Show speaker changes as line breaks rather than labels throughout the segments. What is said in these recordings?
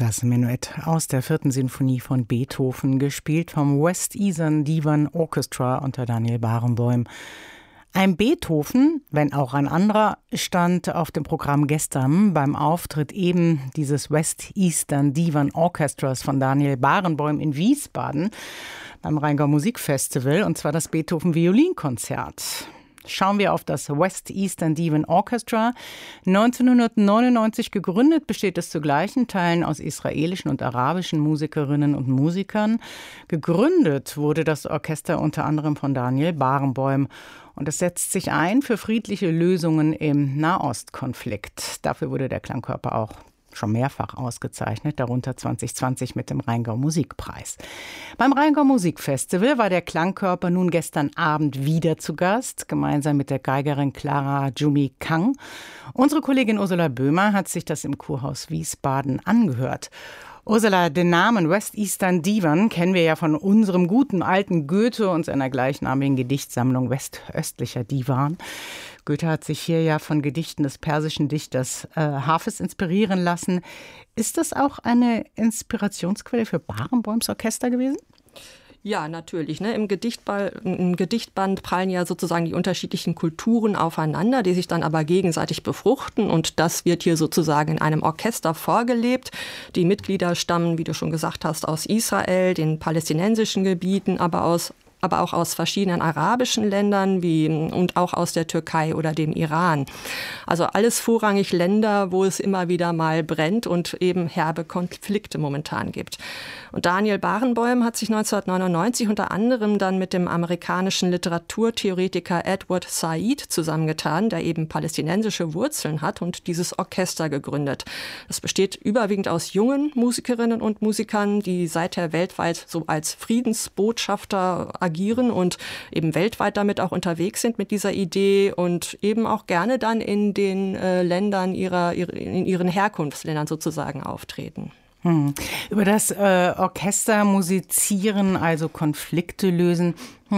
Das Menuett aus der 4. Sinfonie von Beethoven, gespielt vom West Eastern Divan Orchestra unter Daniel Barenboim. Ein Beethoven, wenn auch ein anderer, stand auf dem Programm gestern beim Auftritt eben dieses West Eastern Divan Orchestras von Daniel Barenboim in Wiesbaden beim Rheingau Musikfestival, und zwar das Beethoven Violinkonzert. Schauen wir auf das West Eastern Divan Orchestra. 1999 gegründet, besteht es zu gleichen Teilen aus israelischen und arabischen Musikerinnen und Musikern. Gegründet wurde das Orchester unter anderem von Daniel Barenboim. Und es setzt sich ein für friedliche Lösungen im Nahostkonflikt. Dafür wurde der Klangkörper auch schon mehrfach ausgezeichnet, darunter 2020 mit dem Rheingau Musikpreis. Beim Rheingau Musikfestival war der Klangkörper nun gestern Abend wieder zu Gast, gemeinsam mit der Geigerin Clara Jumi Kang. Unsere Kollegin Ursula Böhmer hat sich das im Kurhaus Wiesbaden angehört. Ursula, den Namen West Eastern Divan kennen wir ja von unserem guten alten Goethe und seiner gleichnamigen Gedichtsammlung Westöstlicher Divan. Goethe hat sich hier ja von Gedichten des persischen Dichters Hafez inspirieren lassen. Ist das auch eine Inspirationsquelle für Barenboims Orchester gewesen?
Ja, natürlich. Im Gedichtband prallen ja sozusagen die unterschiedlichen Kulturen aufeinander, die sich dann aber gegenseitig befruchten. Und das wird hier sozusagen in einem Orchester vorgelebt. Die Mitglieder stammen, wie du schon gesagt hast, aus Israel, den palästinensischen Gebieten, aber auch aus verschiedenen arabischen Ländern und auch aus der Türkei oder dem Iran. Also alles vorrangig Länder, wo es immer wieder mal brennt und eben herbe Konflikte momentan gibt. Und Daniel Barenboim hat sich 1999 unter anderem dann mit dem amerikanischen Literaturtheoretiker Edward Said zusammengetan, der eben palästinensische Wurzeln hat, und dieses Orchester gegründet. Das besteht überwiegend aus jungen Musikerinnen und Musikern, die seither weltweit so als Friedensbotschafter agieren und eben weltweit damit auch unterwegs sind mit dieser Idee und eben auch gerne dann in den Ländern in ihren Herkunftsländern sozusagen auftreten.
Über das Orchester musizieren, also Konflikte lösen.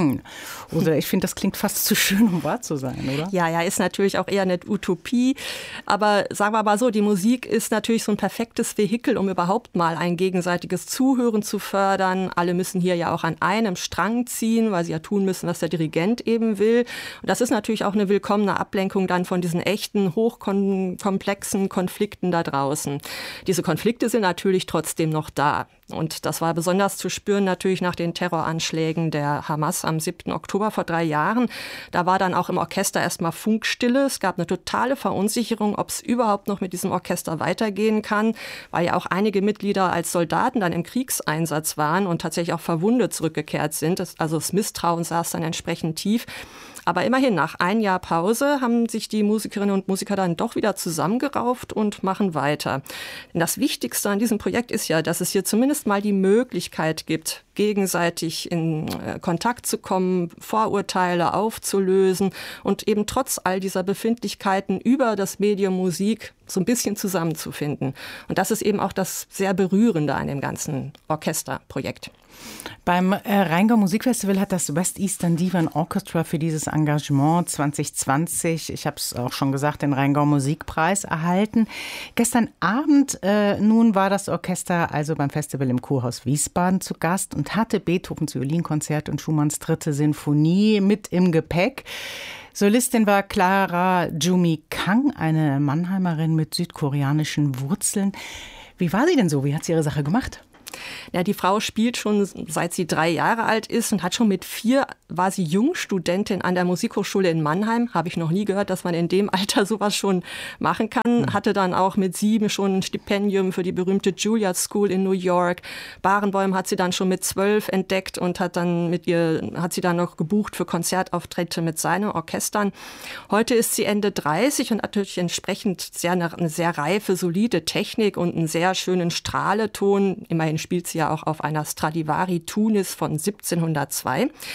Oder ich finde, das klingt fast zu schön, um wahr zu sein, oder?
Ja, ist natürlich auch eher eine Utopie. Aber sagen wir mal so, die Musik ist natürlich so ein perfektes Vehikel, um überhaupt mal ein gegenseitiges Zuhören zu fördern. Alle müssen hier ja auch an einem Strang ziehen, weil sie ja tun müssen, was der Dirigent eben will. Und das ist natürlich auch eine willkommene Ablenkung dann von diesen echten, hochkomplexen Konflikten da draußen. Diese Konflikte sind natürlich trotzdem noch da. Und das war besonders zu spüren natürlich nach den Terroranschlägen der Hamas am 7. Oktober vor 3 Jahren. Da war dann auch im Orchester erstmal Funkstille. Es gab eine totale Verunsicherung, ob es überhaupt noch mit diesem Orchester weitergehen kann, weil ja auch einige Mitglieder als Soldaten dann im Kriegseinsatz waren und tatsächlich auch verwundet zurückgekehrt sind. Also das Misstrauen saß dann entsprechend tief. Aber immerhin, nach 1 Jahr Pause haben sich die Musikerinnen und Musiker dann doch wieder zusammengerauft und machen weiter. Denn das Wichtigste an diesem Projekt ist ja, dass es hier zumindest mal die Möglichkeit gibt, gegenseitig in Kontakt zu kommen, Vorurteile aufzulösen und eben trotz all dieser Befindlichkeiten über das Medium Musik so ein bisschen zusammenzufinden. Und das ist eben auch das sehr Berührende an dem ganzen Orchesterprojekt.
Beim Rheingau Musikfestival hat das West Eastern Divan Orchestra für dieses Engagement 2020, ich habe es auch schon gesagt, den Rheingau Musikpreis erhalten. Gestern Abend nun war das Orchester also beim Festival im Kurhaus Wiesbaden zu Gast und hatte Beethovens Violinkonzert und Schumanns 3. Sinfonie mit im Gepäck. Solistin war Clara Jumi Kang, eine Mannheimerin mit südkoreanischen Wurzeln. Wie war sie denn so? Wie hat sie ihre Sache gemacht?
Ja, die Frau spielt schon seit sie 3 Jahre alt ist und hat schon mit 4, war sie Jungstudentin an der Musikhochschule in Mannheim. Habe ich noch nie gehört, dass man in dem Alter sowas schon machen kann. Hatte dann auch mit 7 schon ein Stipendium für die berühmte Juilliard School in New York. Barenboim hat sie dann schon mit 12 entdeckt und hat sie dann noch gebucht für Konzertauftritte mit seinen Orchestern. Heute ist sie Ende 30 und hat natürlich entsprechend eine sehr reife, solide Technik und einen sehr schönen Strahleton. Immerhin spielt sie ja auch auf einer Stradivari Tunis von 1702.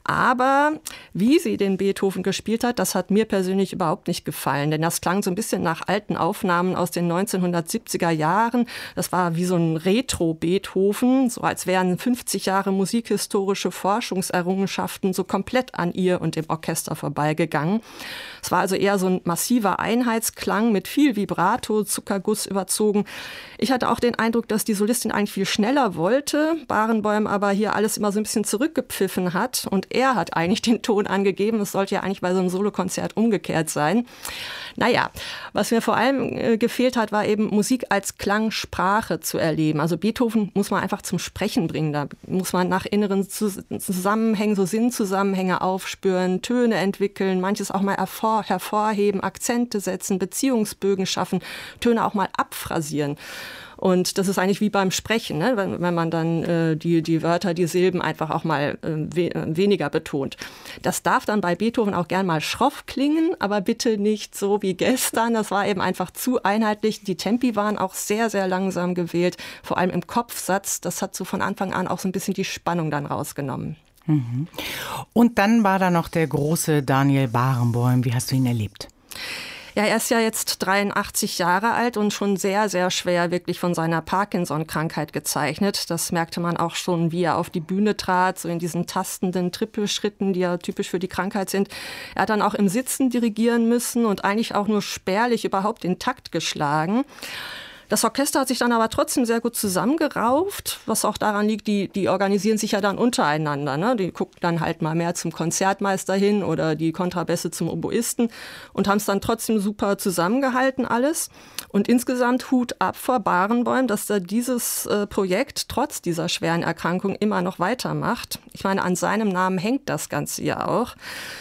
Aber wie sie den Beethoven gespielt hat, das hat mir persönlich überhaupt nicht gefallen. Denn das klang so ein bisschen nach alten Aufnahmen aus den 1970er Jahren. Das war wie so ein Retro-Beethoven, so als wären 50 Jahre musikhistorische Forschungserrungenschaften so komplett an ihr und dem Orchester vorbeigegangen. Es war also eher so ein massiver Einheitsklang mit viel Vibrato, Zuckerguss überzogen. Ich hatte auch den Eindruck, dass die Solistin eigentlich viel schneller wollte, Barenboim aber hier alles immer so ein bisschen zurückgepfiffen hat und er hat eigentlich den Ton angegeben. Es sollte ja eigentlich bei so einem Solokonzert umgekehrt sein. Naja, was mir vor allem gefehlt hat, war eben Musik als Klangsprache zu erleben. Also Beethoven muss man einfach zum Sprechen bringen. Da muss man nach inneren Zusammenhängen, so Sinnzusammenhänge aufspüren, Töne entwickeln, manches auch mal hervorheben, Akzente setzen, Beziehungsbögen schaffen, Töne auch mal abphrasieren. Und das ist eigentlich wie beim Sprechen, ne? Wenn man dann die Wörter, die Silben einfach auch mal weniger betont. Das darf dann bei Beethoven auch gern mal schroff klingen, aber bitte nicht so wie gestern. Das war eben einfach zu einheitlich. Die Tempi waren auch sehr, sehr langsam gewählt, vor allem im Kopfsatz. Das hat so von Anfang an auch so ein bisschen die Spannung dann rausgenommen.
Mhm. Und dann war da noch der große Daniel Barenboim. Wie hast du ihn erlebt?
Ja, er ist ja jetzt 83 Jahre alt und schon sehr, sehr schwer wirklich von seiner Parkinson-Krankheit gezeichnet. Das merkte man auch schon, wie er auf die Bühne trat, so in diesen tastenden Trippelschritten, die ja typisch für die Krankheit sind. Er hat dann auch im Sitzen dirigieren müssen und eigentlich auch nur spärlich überhaupt den Takt geschlagen. Das Orchester hat sich dann aber trotzdem sehr gut zusammengerauft, was auch daran liegt, die organisieren sich ja dann untereinander. Ne? Die gucken dann halt mal mehr zum Konzertmeister hin oder die Kontrabässe zum Oboisten und haben es dann trotzdem super zusammengehalten alles. Und insgesamt Hut ab vor Barenboim, dass er dieses Projekt trotz dieser schweren Erkrankung immer noch weitermacht. Ich meine, an seinem Namen hängt das Ganze ja auch.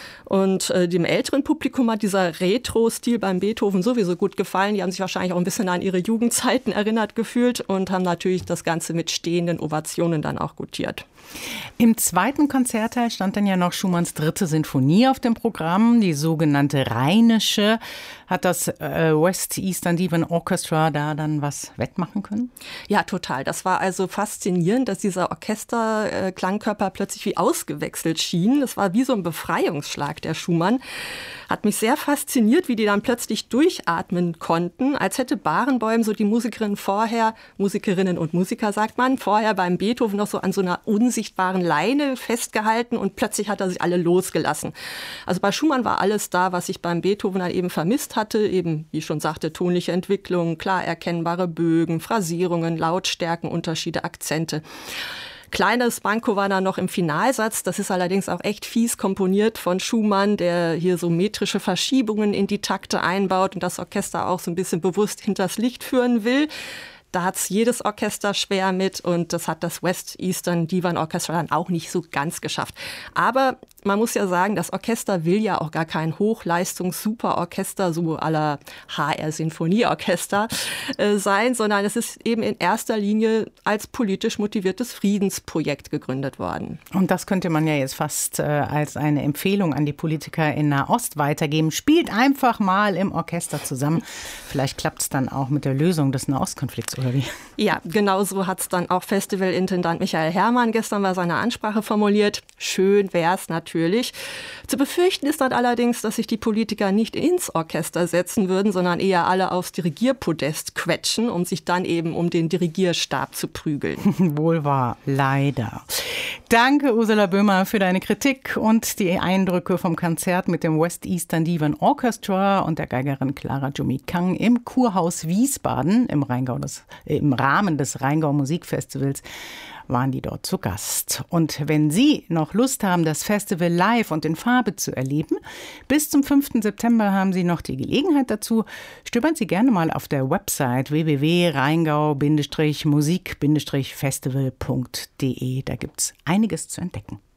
Und dem älteren Publikum hat dieser Retro-Stil beim Beethoven sowieso gut gefallen. Die haben sich wahrscheinlich auch ein bisschen an ihre Jugendzeiten erinnert gefühlt und haben natürlich das Ganze mit stehenden Ovationen dann auch gutiert.
Im zweiten Konzertteil stand dann ja noch Schumanns 3. Sinfonie auf dem Programm, die sogenannte Rheinische. Hat das West Eastern Divan Orchestra da dann was wettmachen können?
Ja, total. Das war also faszinierend, dass dieser Orchesterklangkörper plötzlich wie ausgewechselt schien. Das war wie so ein Befreiungsschlag der Schumann. Hat mich sehr fasziniert, wie die dann plötzlich durchatmen konnten, als hätte Barenboim so die Musikerinnen und Musiker sagt man, vorher beim Beethoven noch so an so einer unsichtbaren Leine festgehalten und plötzlich hat er sich alle losgelassen. Also bei Schumann war alles da, was ich beim Beethoven dann eben vermisst hatte, eben, wie ich schon sagte, tonliche Entwicklung, klar erkennbare Bögen, Phrasierungen, Lautstärkenunterschiede, Akzente. Kleines Manko war da noch im Finalsatz. Das ist allerdings auch echt fies komponiert von Schumann, der hier so metrische Verschiebungen in die Takte einbaut und das Orchester auch so ein bisschen bewusst hinters Licht führen will. Da hat es jedes Orchester schwer mit und das hat das West Eastern Divan Orchestra dann auch nicht so ganz geschafft. Aber man muss ja sagen, das Orchester will ja auch gar kein Hochleistungs-Superorchester, so à la HR-Sinfonieorchester sein, sondern es ist eben in erster Linie als politisch motiviertes Friedensprojekt gegründet worden.
Und das könnte man ja jetzt fast als eine Empfehlung an die Politiker in Nahost weitergeben. Spielt einfach mal im Orchester zusammen. Vielleicht klappt es dann auch mit der Lösung des Nahostkonflikts. Oder wie?
Ja, genau so hat es dann auch Festivalintendant Michael Herrmann gestern bei seiner Ansprache formuliert. Schön wär's natürlich. Zu befürchten ist dann allerdings, dass sich die Politiker nicht ins Orchester setzen würden, sondern eher alle aufs Dirigierpodest quetschen, um sich dann eben um den Dirigierstab zu prügeln.
Wohl wahr, leider. Danke, Ursula Böhmer, für deine Kritik und die Eindrücke vom Konzert mit dem West Eastern Divan Orchestra und der Geigerin Clara Jumi Kang im Kurhaus Wiesbaden im Rahmen des Rheingau Musikfestivals waren die dort zu Gast. Und wenn Sie noch Lust haben, das Festival live und in Farbe zu erleben, bis zum 5. September haben Sie noch die Gelegenheit dazu. Stöbern Sie gerne mal auf der Website www.rheingau-musik-festival.de. Da gibt es einiges zu entdecken.